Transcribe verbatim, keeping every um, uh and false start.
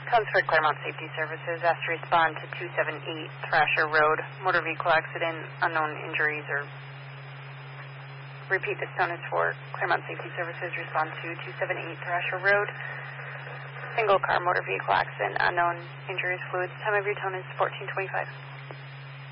Tones for Claremont Safety Services asked to respond to two seven eight Thrasher Road, motor vehicle accident, unknown injuries, or repeat this tone is for Claremont Safety Services, respond to two seven eight Thrasher Road, single car motor vehicle accident, unknown injuries, fluids. Time of your tone is fourteen twenty-five.